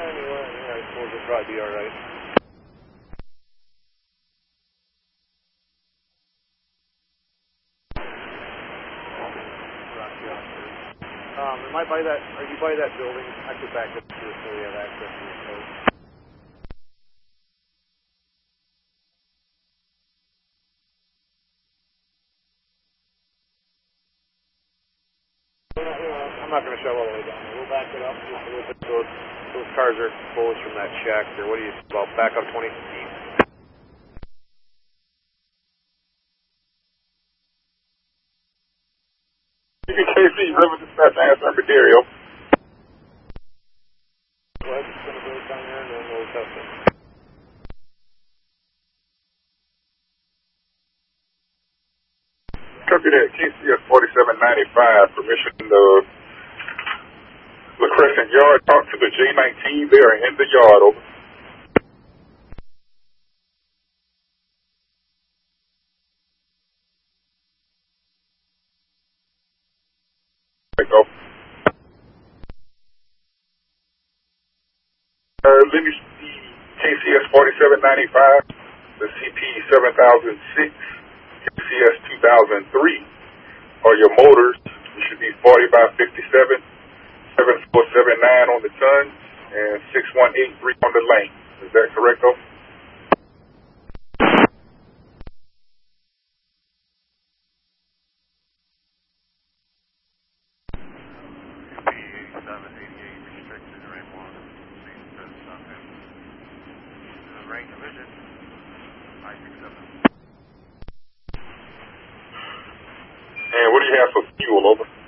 Anyway, yeah, I suppose it'll probably be alright. Am I by that, are you by that building? I could back up to it so we have access to the code. I'm not going to shove all the way down. We'll back it up just a little bit. Those cars are exposed from that shack there. What do you, about back up 20 feet? KC, River Dispatch, answer Dario. Go ahead, just going to go down there and then we'll test it. Copy that, KCS 4795, permission to La Crescent Yard, talk to the J19, they are in the yard, over. Go. Let me see, KCS 4795, the CP 7006, KCS 2003, are your motors. It should be 40 by 57, 7479 on the ton, and 6183 on the lane. Is that correct, though? Range of vision, 567. And what do you have for fuel, over?